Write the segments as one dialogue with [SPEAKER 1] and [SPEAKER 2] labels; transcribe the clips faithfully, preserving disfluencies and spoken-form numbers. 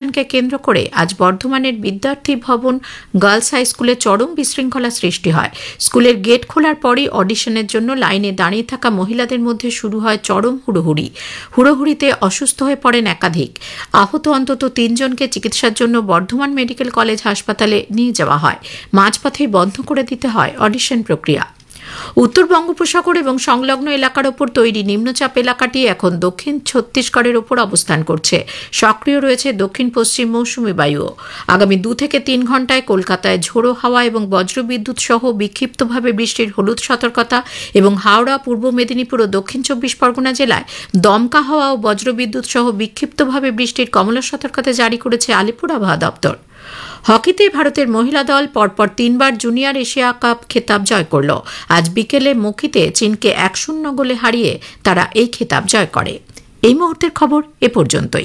[SPEAKER 1] অডিশনকে কেন্দ্র করে আজ বর্ধমানের বিদ্যার্থী ভবন গার্লস হাই স্কুলে চরম বিশৃঙ্খলা সৃষ্টি হয়। স্কুলের গেট খোলার পরই অডিশনের জন্য লাইনে দাঁড়িয়ে থাকা মহিলাদের মধ্যে শুরু হয় চরম হুড়োহুড়ি। হুড়োহুড়িতে অসুস্থ হয়ে পড়েন একাধিক। আহত অন্তত তিনজনকে চিকিৎসার জন্য বর্ধমান মেডিকেল কলেজ হাসপাতালে নিয়ে যাওয়া হয়। মাঝপথেই বন্ধ করে দিতে হয় অডিশন প্রক্রিয়া। উত্তর বঙ্গোপসাগর এবং সংলগ্ন এলাকার ওপর তৈরি নিম্নচাপ এলাকাটি এখন দক্ষিণ ছত্তিশগড়ের ওপর অবস্থান করছে। সক্রিয় রয়েছে দক্ষিণ পশ্চিম মৌসুমী বায়ুও। আগামী দু থেকে তিন ঘন্টায় কলকাতায় ঝোড়ো হাওয়া এবং বজ্রবিদ্যুৎ সহ বিক্ষিপ্তভাবে বৃষ্টির হলুদ সতর্কতা এবং হাওড়া, পূর্ব মেদিনীপুর ও দক্ষিণ চব্বিশ পরগনা জেলায় দমকা হাওয়া ও বজ্রবিদ্যুৎ সহ বিক্ষিপ্তভাবে বৃষ্টির কমলা সতর্কতা জারি করেছে আলিপুর আবহাওয়া দপ্তর। হকিতে ভারতের মহিলা দল পরপর তিনবার জুনিয়র এশিয়া কাপ খেতাব জয় করল। আজ বিকেলে মকিতে চীনকে এক শূন্য গোলে হারিয়ে তারা এই খেতাব জয় করে। এই মুহূর্তের খবর এ পর্যন্তই।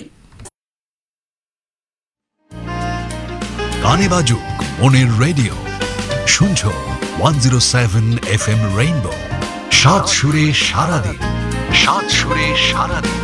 [SPEAKER 2] গানে বাজুক মনের রেডিও, শুনছো one zero seven F M rainbow. সাত সুরে সারাদিন, সাত সুরে সারাদিন।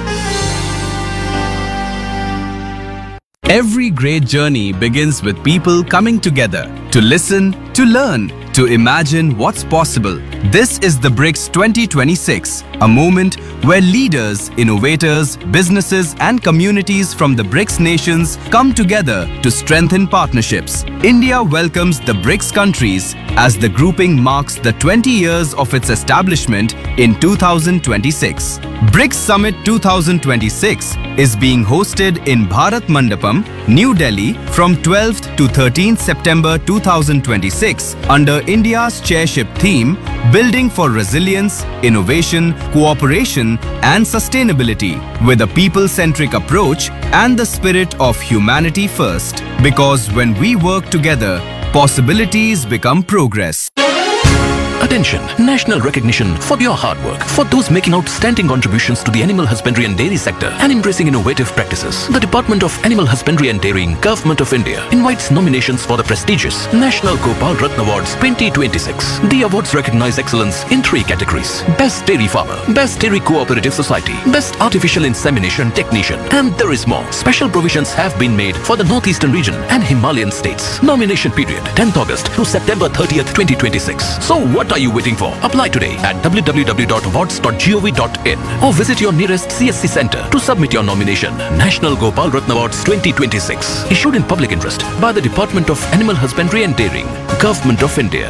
[SPEAKER 3] Every great journey begins with people coming together to listen, to learn, to imagine what's possible. This is the BRICS twenty twenty-six, a moment where leaders, innovators, businesses and communities from the BRICS nations come together to strengthen partnerships. India welcomes the BRICS countries as the grouping marks the twenty years of its establishment in two thousand twenty-six. BRICS Summit twenty twenty-six is being hosted in Bharat Mandapam, New Delhi from twelfth to thirteenth September two thousand twenty-six under India's chairship theme Building for Resilience, Innovation, Cooperation and Sustainability with a people-centric approach and the spirit of humanity first. Because when we work together, possibilities become progress.
[SPEAKER 4] Attention! National recognition for your hard work. For those making outstanding contributions to the animal husbandry and dairy sector and embracing innovative practices, the Department of Animal Husbandry and Dairying, Government of India invites nominations for the prestigious National Gopal Ratna Awards twenty twenty-six. The awards recognize excellence in three categories: Best Dairy Farmer, Best Dairy Cooperative Society, Best Artificial Insemination Technician, and there is more. Special provisions have been made for the Northeastern region and Himalayan states. Nomination period tenth August to September thirtieth twenty twenty-six. So what are you waiting for? Apply today at w w w dot awards dot gov dot in or visit your nearest C S C center to submit your nomination. National Gopal Ratna Awards twenty twenty-six, issued in public interest by the Department of Animal Husbandry and Dairying, Government of India.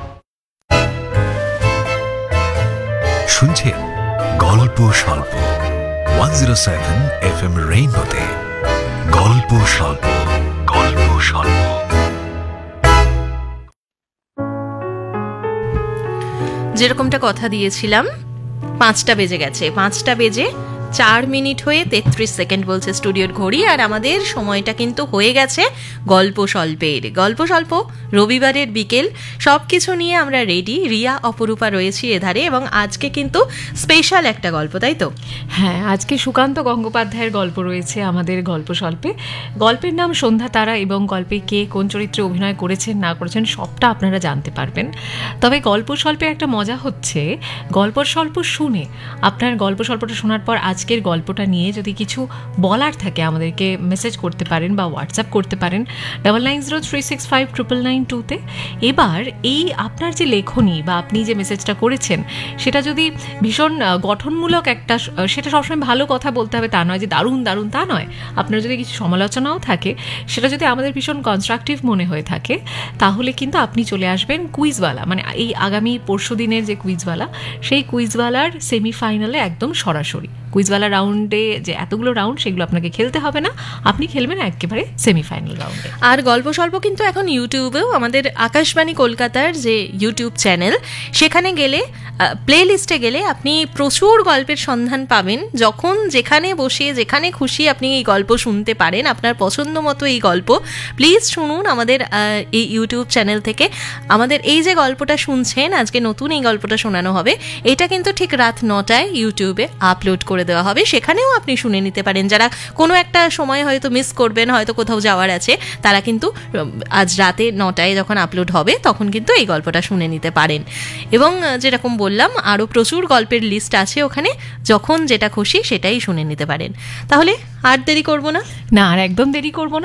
[SPEAKER 2] শুনছেন গল্প স্বল্প one zero seven F M রেইনবোতে। গল্প স্বল্প, গল্প স্বল্প।
[SPEAKER 5] যেরকমটা কথা দিয়েছিলাম, পাঁচটা বেজে গেছে। পাঁচটা বেজে চার মিনিট হয়ে তেত্রিশ সেকেন্ড বলছে স্টুডিওর ঘড়ি। আর আমাদের সময়টা কিন্তু হয়ে গেছে গল্প স্বল্পের। গল্প স্বল্প রবিবারের বিকেল, সব কিছু নিয়ে আমরা রেডি। রিয়া, অপরূপা রয়েছি এধারে, এবং আজকে কিন্তু স্পেশাল একটা গল্প, তাই তো?
[SPEAKER 6] হ্যাঁ, আজকে সুকান্ত গঙ্গোপাধ্যায়ের গল্প রয়েছে আমাদের গল্প স্বল্পে। গল্পের নাম সন্ধ্যা তারা, এবং গল্পে কে কোন চরিত্রে অভিনয় করেছেন না করেছেন সবটা আপনারা জানতে পারবেন। তবে গল্প স্বল্পে একটা মজা হচ্ছে, গল্প স্বল্প শুনে আপনার গল্প স্বল্পটা শোনার পর আজকের গল্পটা নিয়ে যদি কিছু বলার থাকে আমাদেরকে মেসেজ করতে পারেন বা হোয়াটসঅ্যাপ করতে পারেন double nine zero three six five triple nine টুতে। এবার এই আপনার যে লেখনী বা আপনি যে মেসেজটা করেছেন সেটা যদি ভীষণ গঠনমূলক একটা, সেটা সবসময় ভালো কথা বলতে হবে তা নয়, যে দারুণ দারুণ তা নয়। আপনার যদি কিছু সমালোচনাও থাকে, সেটা যদি আমাদের ভীষণ কনস্ট্রাকটিভ মনে হয়ে থাকে, তাহলে কিন্তু আপনি চলে আসবেন কুইজওয়ালা, মানে এই আগামী পরশু দিনের যে কুইজওয়ালা, সেই কুইজওয়ালার সেমিফাইনালে একদম সরাসরি। কুইজওয়ালা রাউন্ডে যে এতগুলো রাউন্ড, সেগুলো আপনাকে খেলতে হবে না, আপনি খেলবেন একেবারে সেমিফাইনাল রাউন্ডে।
[SPEAKER 5] আর গল্প স্বল্প কিন্তু এখন ইউটিউবেও, আমাদের আকাশবাণী কলকাতার যে ইউটিউব চ্যানেল, সেখানে গেলে প্লে লিস্টে গেলে আপনি প্রচুর গল্পের সন্ধান পাবেন। যখন যেখানে বসে যেখানে খুশি আপনি এই গল্প শুনতে পারেন, আপনার পছন্দ মতো এই গল্প। প্লিজ শুনুন আমাদের এই ইউটিউব চ্যানেল থেকে। আমাদের এই যে গল্পটা শুনছেন, আজকে নতুন এই গল্পটা শোনানো হবে, এটা কিন্তু ঠিক রাত নটায় ইউটিউবে আপলোড করে দেওয়া হবে। সেখানেও আপনি শুনে নিতে পারেন। যারা কোনো একটা সময় হয়তো মিস করবেন, হয়তো কোথাও যাওয়ার আছে, তারা কিন্তু আজ রাতে নটায় যখন আপলোড হবে তখন কিন্তু এই গল্পটা শুনে নিতে পারেন। এবং যেরকম বললাম, আরও প্রচুর গল্পের লিস্ট আছে ওখানে, যখন যেটা খুশি সেটাই শুনে নিতে পারেন। তাহলে আর দেরি করবো না।
[SPEAKER 6] না, আর একদম দেরি করবো না।